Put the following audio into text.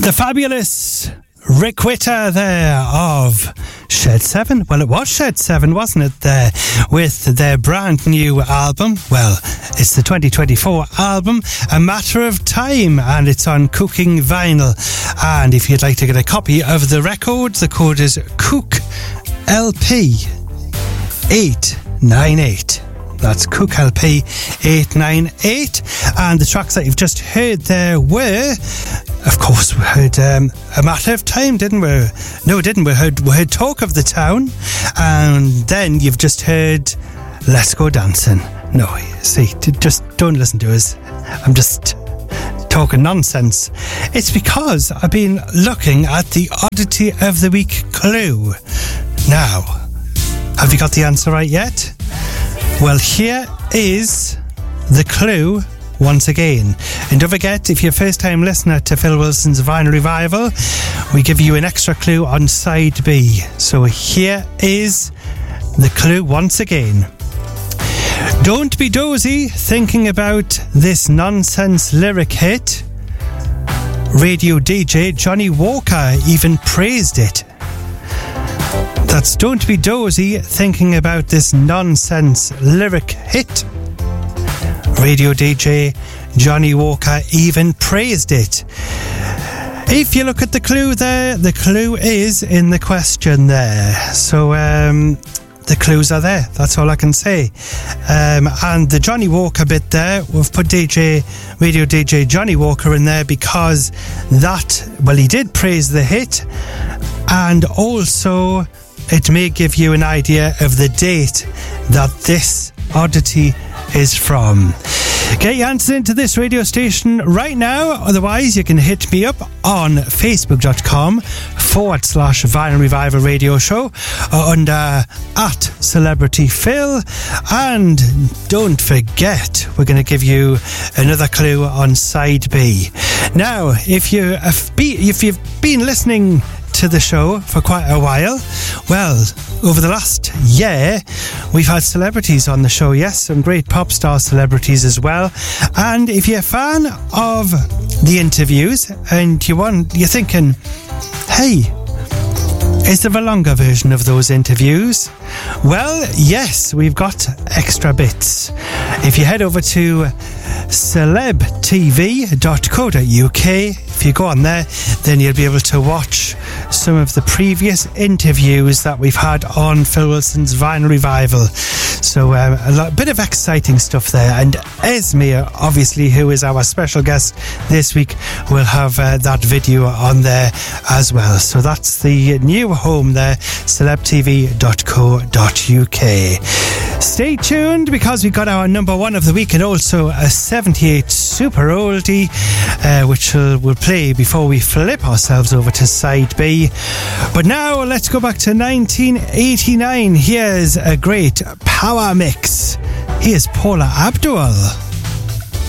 The fabulous Rick Witter there of Shed 7. Well, it was Shed 7, wasn't it, there, with their brand new album. Well, it's the 2024 album, A Matter of Time, and it's on Cooking Vinyl. And if you'd like to get a copy of the record, the code is COOKLP898. That's CookLP898. And the tracks that you've just heard there were, of course, we heard A Matter of Time, didn't we? No, we didn't. We heard Talk of the Town. And then you've just heard Let's Go Dancing. No, see, just don't listen to us. I'm just talking nonsense. It's because I've been looking at the Oddity of the Week clue. Now, have you got the answer right yet? Well, here is the clue once again. And don't forget, if you're a first-time listener to Phil Wilson's Vinyl Revival, we give you an extra clue on side B. So here is the clue once again. Don't be dozy thinking about this nonsense lyric hit. Radio DJ Johnny Walker even praised it. That's Don't Be Dozy thinking about this nonsense lyric hit. Radio DJ Johnny Walker even praised it. If you look at the clue there, the clue is in the question there. So the clues are there. That's all I can say. And the Johnny Walker bit there, we've put Radio DJ Johnny Walker in there because that, well, he did praise the hit, and also it may give you an idea of the date that this oddity is from. Get your answers into this radio station right now. Otherwise, you can hit me up on facebook.com/Vinyl Revival Radio Show under @Celebrity Phil. And don't forget, we're going to give you another clue on side B. Now, if you've been listening to the show for quite a while, well, over the last year we've had celebrities on the show. Yes, some great pop star celebrities as well. And if you're a fan of the interviews and you're thinking, hey, is there a longer version of those interviews? Well, yes, we've got extra bits. If you head over to celebtv.co.uk, if you go on there, then you'll be able to watch some of the previous interviews that we've had on Phil Wilson's Vinyl Revival. So a bit of exciting stuff there. And Esme, obviously, who is our special guest this week, will have that video on there as well. So that's the new home there, celebtv.co.uk. Stay tuned, because we got our number one of the week and also a 78 super oldie, which we'll play before we flip ourselves over to side B. But now let's go back to 1989. Here's a great power mix. Here's Paula Abdul.